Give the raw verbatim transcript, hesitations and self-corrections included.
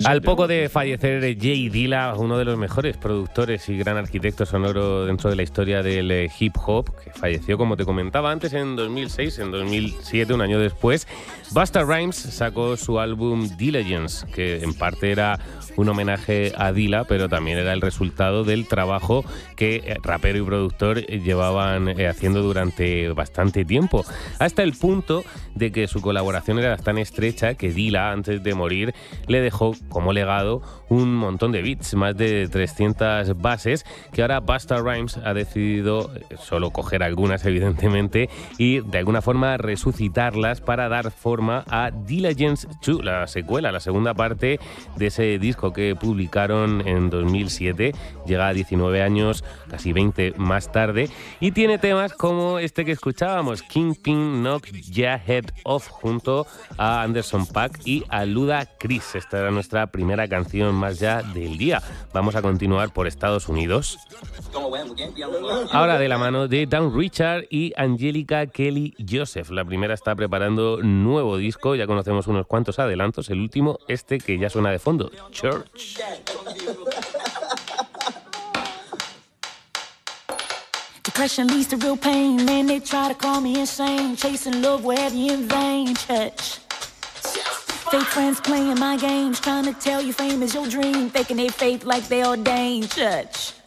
Al poco de fallecer Jay Dilla, uno de los mejores productores y gran arquitecto sonoro dentro de la historia del eh, hip hop, que falleció, como te comentaba antes, en dos mil seis, en dos mil siete, un año después, Busta Rhymes sacó su álbum Diligence, que en parte era un homenaje a Dilla, pero también era el resultado del trabajo que eh, rapero y productor eh, llevaban eh, haciendo durante bastante tiempo, hasta el punto de que su colaboración era tan estrecha que Dilla, antes de morir, le dejó como legado un montón de beats, más de trescientas bases, que ahora Busta Rhymes ha decidido solo coger algunas, evidentemente, y de alguna forma resucitarlas para dar forma a Diligence dos, la secuela, la segunda parte de ese disco que publicaron en dos mil siete. Llega a diecinueve años, casi veinte más tarde, y tiene temas como este que escuchábamos, Kingpin Knock Ya Head Off, junto a Anderson .Paak y a Ludacris. Esta era nuestra primera canción más ya del día. Vamos a continuar por Estados Unidos. Ahora de la mano de Dawn Richard y Angelica Kelly Joseph. La primera está preparando nuevo disco, ya conocemos unos cuantos adelantos. El último, este que ya suena de fondo, Church. Depression leads to real pain, and they try to call me insane. Chasing love, we're heavy in vain. Church. Fake friends playing my games, trying to tell you fame is your dream, faking they faith like they ordained. Church.